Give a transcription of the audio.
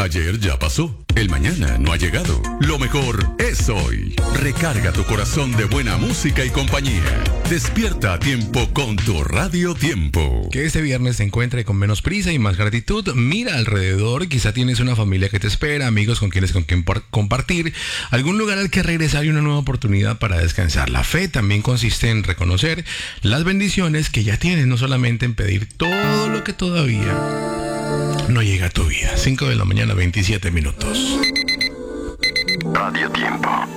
Ayer ya pasó, el mañana no ha llegado. Lo mejor es hoy. Recarga tu corazón de buena música y compañía. Despierta a tiempo con tu Radio Tiempo. Que este viernes se encuentre con menos prisa y más gratitud. Mira alrededor, quizá tienes una familia que te espera, amigos con quien compartir, algún lugar al que regresar y una nueva oportunidad para descansar. La fe también consiste en reconocer las bendiciones que ya tienes, no solamente en pedir todo lo que todavía no llega a tu vida. 5 de la mañana, 27 minutos. Radio Tiempo.